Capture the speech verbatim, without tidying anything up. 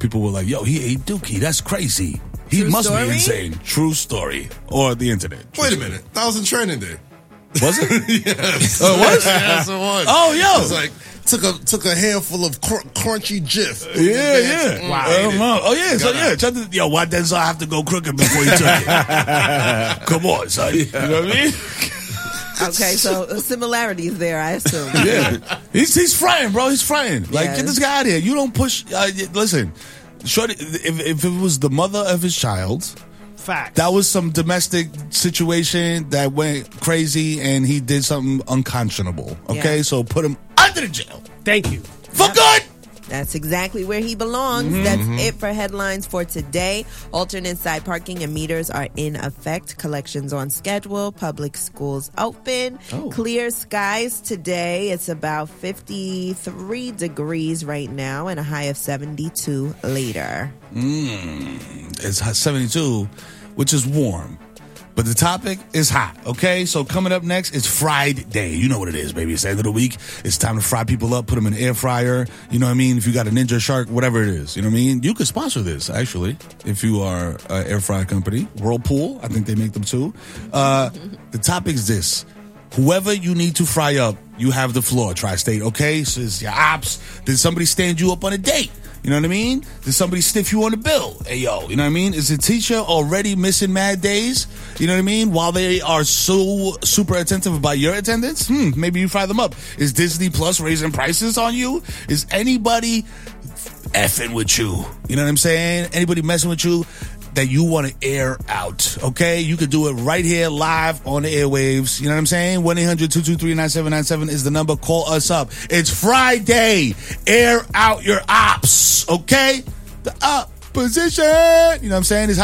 people were like, yo, he ate Dookie. That's crazy. He True must story? be insane. True story. Or the internet. True Wait a story. minute. That was in training day. Was it? Yes. Oh, it was? Yes, it was. Oh, yo. It was like, took a took a handful of cr- crunchy Jif. Yeah, yeah. Mm, Wow. ate Um, it. uh, oh, yeah. So, Gotta- yeah. Try to, yo, why Denzel have to go crooked before he took it? Come on, son. You know what I mean? Okay, so similarities there, I assume. Yeah. He's he's frying, bro. He's frying. Like, Yes. get this guy out of here. You don't push. Uh, y- listen, Shorty, if, if it was the mother of his child, Facts. that was some domestic situation that went crazy and he did something unconscionable. Okay, Yeah. so put him under the jail. Thank you. For good. That's exactly where he belongs. Mm-hmm. That's it for headlines for today. Alternate side parking and meters are in effect. Collections on schedule. Public schools open. Oh. Clear skies today. It's about fifty-three degrees right now and a high of seventy-two later. It's hot seventy-two, which is warm. But the topic is hot, okay? So coming up next is Friday. You know what it is, baby. It's the end of the week. It's time to fry people up, put them in an air fryer. You know what I mean? If you got a Ninja Shark, whatever it is. You know what I mean? You could sponsor this, actually, if you are an air fryer company. Whirlpool, I think they make them too. Uh, the topic is this. Whoever you need to fry up, you have the floor, Tri-State, okay? So it's your ops. Did somebody stand you up on a date? You know what I mean? Did somebody stiff you on the bill? Hey, yo, you know what I mean? Is the teacher already missing mad days? You know what I mean? While they are so super attentive about your attendance? Hmm, maybe you fry them up. Is Disney Plus raising prices on you? Is anybody effing with you? You know what I'm saying? Anybody messing with you that you want to air out, okay? You could do it right here live on the airwaves. You know what I'm saying? one eight hundred two two three nine seven nine seven is the number. Call us up. It's Friday. Air out your ops, okay? The opposition. You know what I'm saying? It's